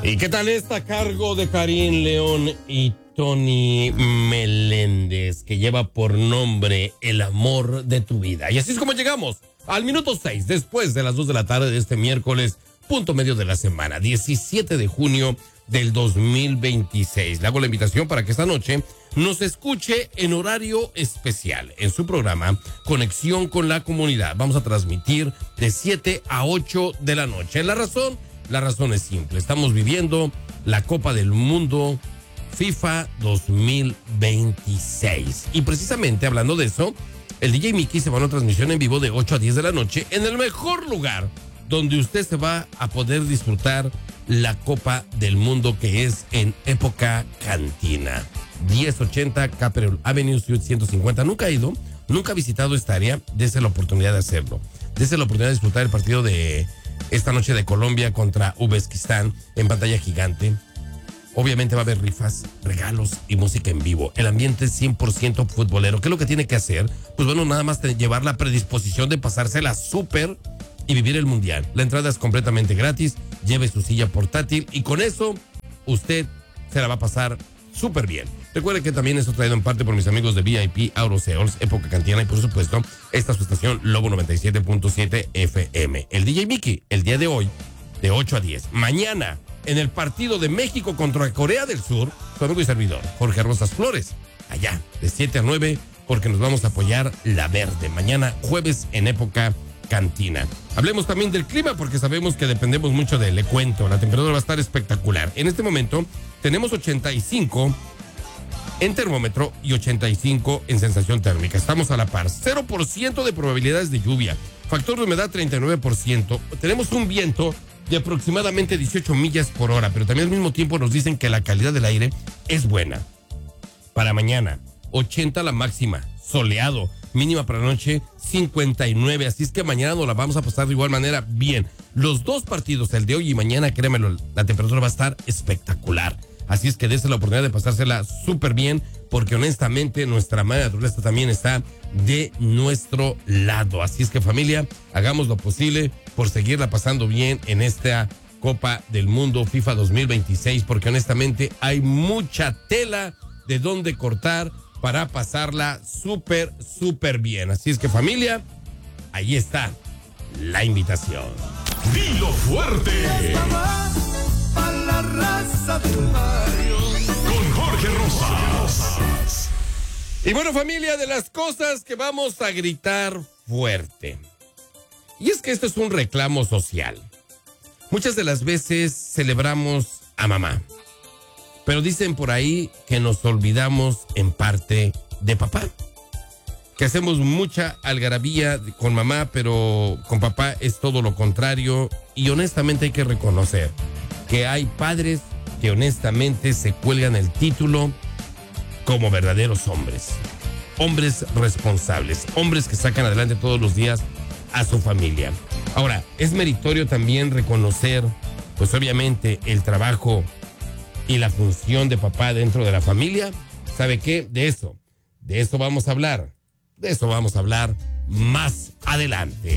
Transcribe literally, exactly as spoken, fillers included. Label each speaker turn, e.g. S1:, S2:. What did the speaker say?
S1: ¿Y qué tal está a cargo de Karim León y Tony Meléndez, que lleva por nombre El amor de tu vida? Y así es como llegamos al minuto seis, después de las dos de la tarde de este miércoles, punto medio de la semana, diecisiete de junio del dos mil veintiséis. Le hago la invitación para que esta noche nos escuche en horario especial en su programa Conexión con la Comunidad. Vamos a transmitir de siete a ocho de la noche. La razón, la razón es simple. Estamos viviendo la Copa del Mundo FIFA dos mil veintiséis. Y precisamente hablando de eso, el D J Mickey se va a una transmisión en vivo de ocho a diez de la noche en el mejor lugar donde usted se va a poder disfrutar la Copa del Mundo, que es en Época Cantina. diez ochenta Capital Avenue, Suite ciento cincuenta. Nunca ha ido, nunca ha visitado esta área. Dese la oportunidad de hacerlo. Dese la oportunidad de disfrutar el partido de esta noche de Colombia contra Uzbekistán en pantalla gigante. Obviamente va a haber rifas, regalos y música en vivo. El ambiente es cien por ciento futbolero. ¿Qué es lo que tiene que hacer? Pues bueno, nada más llevar la predisposición de pasársela súper y vivir el mundial. La entrada es completamente gratis. Lleve su silla portátil y con eso usted se la va a pasar súper bien. Recuerde que también esto traído en parte por mis amigos de V I P Auto Sales, Época Cantina y por supuesto esta es su estación Lobo noventa y siete punto siete F M. El D J Mickey, el día de hoy, de ocho a diez. Mañana, en el partido de México contra Corea del Sur, su amigo y servidor, Jorge Rosas Flores, allá, de siete a nueve, porque nos vamos a apoyar la verde. Mañana, jueves, en Época Cantina. Hablemos también del clima, porque sabemos que dependemos mucho de él. Le cuento, la temperatura va a estar espectacular. En este momento, tenemos ochenta y cinco en termómetro y ochenta y cinco en sensación térmica. Estamos a la par. cero por ciento de probabilidades de lluvia. Factor de humedad treinta y nueve por ciento. Tenemos un viento de aproximadamente dieciocho millas por hora, pero también al mismo tiempo nos dicen que la calidad del aire es buena. Para mañana, ochenta la máxima, soleado, mínima para la noche cincuenta y nueve, así es que mañana nos la vamos a pasar de igual manera bien. Los dos partidos, el de hoy y mañana, créemelo, la temperatura va a estar espectacular. Así es que dése la oportunidad de pasársela súper bien, porque honestamente nuestra madre naturaleza también está de nuestro lado. Así es que familia, hagamos lo posible por seguirla pasando bien en esta Copa del Mundo FIFA dos mil veintiséis, porque honestamente hay mucha tela de donde cortar para pasarla súper, súper bien. Así es que familia, ahí está la invitación.
S2: ¡Dilo fuerte! A la raza del barrio. Con Jorge Rosas.
S1: Y bueno, familia, de las cosas que vamos a gritar fuerte. Y es que esto es un reclamo social. Muchas de las veces celebramos a mamá, pero dicen por ahí que nos olvidamos en parte de papá. Que hacemos mucha algarabía con mamá, pero con papá es todo lo contrario. Y honestamente hay que reconocer que hay padres que honestamente se cuelgan el título como verdaderos hombres. Hombres responsables, hombres que sacan adelante todos los días a su familia. Ahora, es meritorio también reconocer, pues obviamente, el trabajo y la función de papá dentro de la familia. ¿Sabe qué? De eso, de eso vamos a hablar. De eso vamos a hablar más adelante.